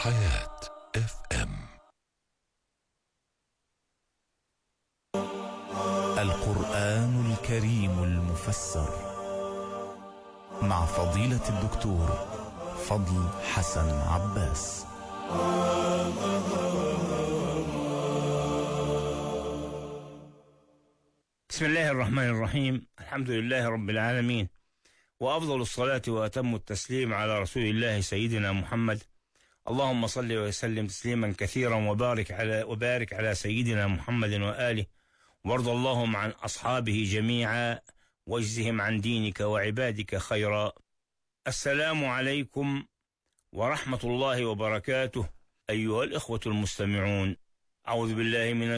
حياة FM. القرآن الكريم المفسر مع فضيلة الدكتور فضل حسن عباس. بسم الله الرحمن الرحيم. الحمد لله رب العالمين، وأفضل الصلاة وأتم التسليم على رسول الله سيدنا محمد. اللهم صل وسلم تسليما كثيرا وبارك على سيدنا محمد وآله، وارض اللهم عن أصحابه جميعا واجزهم عن دينك وعبادك خيرا. السلام عليكم ورحمة الله وبركاته أيها الإخوة المستمعون. أعوذ بالله من